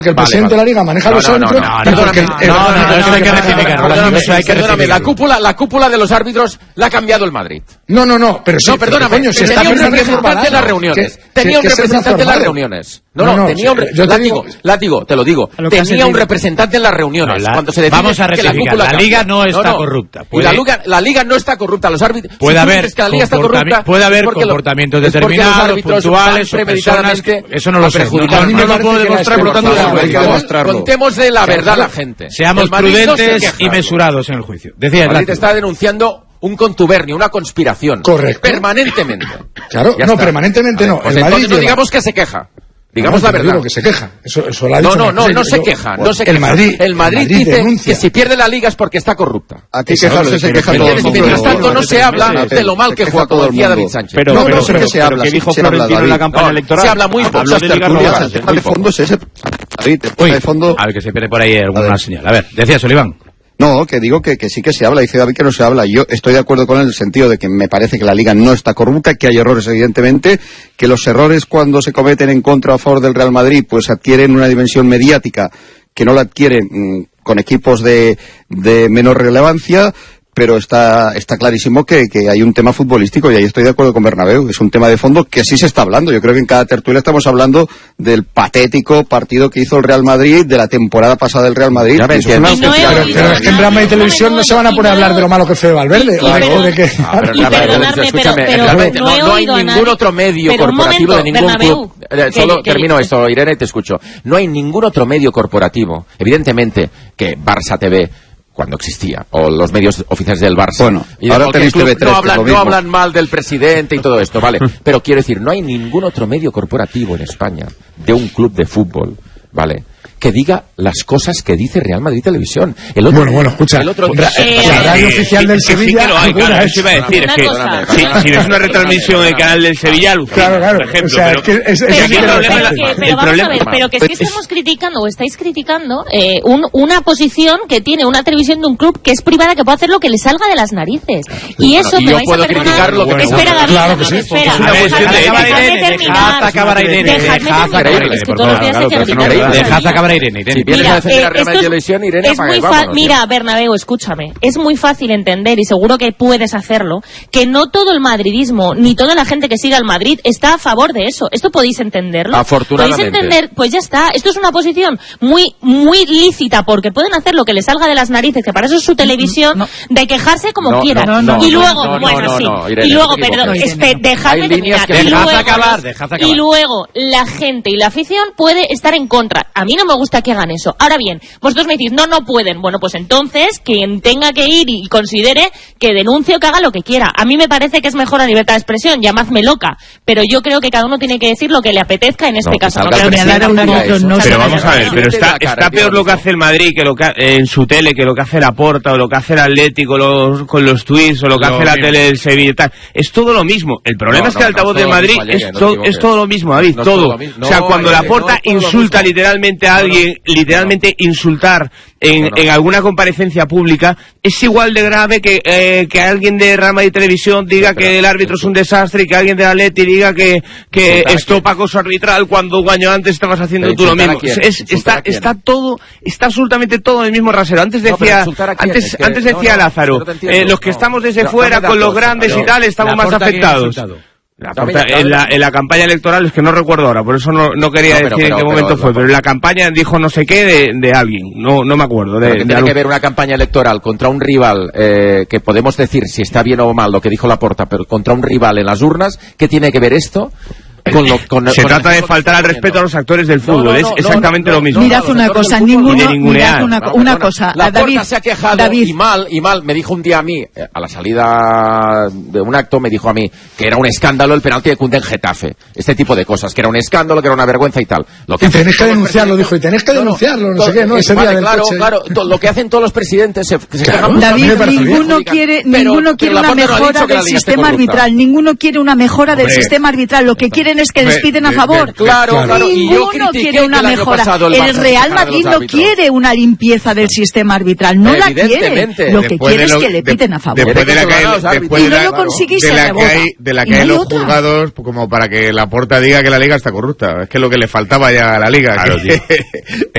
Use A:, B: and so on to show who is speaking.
A: que el presidente de la Liga maneja los árbitros.
B: Perdóname, la cúpula de los árbitros la ha cambiado el Madrid.
A: No, pero sí,
B: perdóname,
A: coño, si
B: tenía un representante en las reuniones. Tenía un representante en las reuniones. Tenía un Látigo, te lo digo. Tenía un representante en las reuniones. Cuando se decide
C: vamos a rectificar, la Liga no está corrupta.
B: La Liga no está corrupta, los árbitros.
C: Puede haber comportamientos determinados, puntuales, premeditadamente. Eso no lo sé.
B: No lo puedo demostrar, por lo tanto hay que demostrarlo. Contémosle la verdad a la gente.
C: Seamos prudentes y mesurados en el juicio. Decía
B: Madrid está denunciando un contubernio, una conspiración.
A: Correcto.
B: Permanentemente.
A: Claro, no, permanentemente no.
B: Pues entonces no digamos que se queja. Digamos la verdad.
A: Digo que se queja. Eso lo ha dicho.
B: No se queja. El Madrid dice denuncia que si pierde la Liga es porque está corrupta.
D: Aquí quejarse se queja todo el mundo.
B: Mientras tanto no se habla de lo mal que juega, como decía David Sánchez.
D: Pero se habla.
C: ¿Qué dijo Florentino en la campaña electoral?
B: Se habla muy poco.
D: El tema de fondo es ese.
C: A ver, que se pierde por ahí alguna señal. A ver, decías, Oliván.
D: No, que digo que sí que se habla, dice David que no se habla. Yo estoy de acuerdo con él en el sentido de que me parece que la Liga no está corrupta, que hay errores evidentemente, que los errores cuando se cometen en contra o a favor del Real Madrid pues adquieren una dimensión mediática que no la adquieren con equipos de menor relevancia, pero está clarísimo que hay un tema futbolístico y ahí estoy de acuerdo con Bernabéu, es un tema de fondo que sí se está hablando. Yo creo que en cada tertulia estamos hablando del patético partido que hizo el Real Madrid, de la temporada pasada del Real Madrid.
A: Pero es que en Real Madrid Televisión no se van a poner a hablar de lo malo que fue Valverde.
B: No hay ningún otro medio corporativo de ningún club. Solo termino esto, Irene, te escucho. No hay ningún otro medio corporativo, evidentemente, que Barça TV, cuando existía, o los medios oficiales del Barça.
D: Bueno, ahora tenéis TV3,
B: no hablan mal del presidente y todo esto, vale. Pero quiero decir, no hay ningún otro medio corporativo en España de un club de fútbol, ¿vale?, que diga las cosas que dice Real Madrid Televisión.
A: Bueno, escucha, la radio oficial del Sevilla...
C: Sí que lo hay, claro, eso iba a decir, es que si ves una retransmisión del canal del Sevilla,
A: claro,
C: por ejemplo,
A: o sea,
E: pero vamos a ver, pero que es que estamos criticando, o estáis criticando, una posición que tiene una televisión de un club que es privada, que puede hacer lo que le salga de las narices. Y eso me vais a perdonar... Espera, David,
A: claro que sí.
E: espera,
C: dejad acabar Irene.
B: Si vienes a defender a Real Madrid Televisión, Irene,
E: mira, Bernabéu, escúchame. Es muy fácil entender, y seguro que puedes hacerlo, que no todo el madridismo, ni toda la gente que siga al Madrid está a favor de eso. Esto podéis entenderlo.
B: Afortunadamente.
E: Podéis entender, pues ya está. Esto es una posición muy lícita, porque pueden hacer lo que les salga de las narices, que para eso es su televisión, de quejarse como quieran. Y luego, perdón, dejadme terminar. Y luego, la gente y la afición puede estar en contra. A mí no me gusta que hagan eso. Ahora bien, vosotros me decís, no pueden. Bueno, pues entonces, quien tenga que ir y considere que denuncie o que haga lo que quiera. A mí me parece que es mejor la libertad de expresión, llamadme loca, pero yo creo que cada uno tiene que decir lo que le apetezca en este caso.
C: Pero vamos a ver, pero está peor lo que hace el Madrid que lo que en su tele, que lo que hace Laporta, o lo que hace el Atlético con los tweets, o lo que hace la tele del Sevilla, tal. Es todo lo mismo. El problema es que el altavoz del Madrid es todo lo mismo, David, todo. O sea, cuando Laporta insulta literalmente a alguien, insultar en alguna comparecencia pública, es igual de grave que alguien de Real Madrid Televisión diga que el árbitro es un desastre, y que alguien de Atleti diga que esto acoso arbitral cuando un año antes estabas haciendo tú lo mismo. Está absolutamente todo en el mismo rasero. Antes decía Lázaro, los que estamos desde fuera con los grandes y tal estamos más afectados. En la campaña electoral, es que no recuerdo ahora, por eso no quería decir en qué momento fue, pero en la campaña dijo no sé qué de alguien, no me acuerdo.
B: Tiene que ver una campaña electoral contra un rival, que podemos decir si está bien o mal lo que dijo Laporta, pero contra un rival en las urnas, ¿qué tiene que ver esto?
C: Se trata de faltar al respeto a los actores del fútbol, es exactamente lo mismo.
F: Mirad una cosa, una cosa.
B: Laporta se ha quejado y mal, me dijo un día a mí, a la salida de un acto, me dijo a mí que era un escándalo el penalti de Koundé en Getafe, este tipo de cosas, que era un escándalo, que era una vergüenza y tal.
A: Tenéis que denunciarlo, dijo, y tenéis que denunciarlo, no sé qué, no, ese día del coche.
B: Claro, lo que hacen todos los presidentes se quejan.
F: David, ninguno quiere una mejora del sistema arbitral, ninguno quiere una mejora del sistema arbitral, lo que quieren es que despiden a favor.
B: Claro.
F: Ninguno quiere una mejora. El Real Madrid no quiere una limpieza del sistema arbitral, no la quiere. Lo que quiere es que le piten a favor.
D: Después de la que hay los juzgados, como para que Laporta diga que la Liga está corrupta. Es que es lo que le faltaba ya a la Liga.